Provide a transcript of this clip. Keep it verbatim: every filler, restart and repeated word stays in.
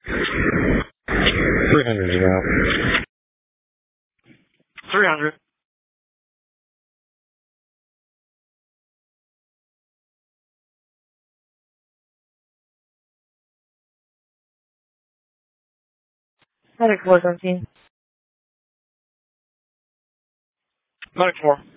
three hundred is out. three hundred. Medic four seventeen. Medic four.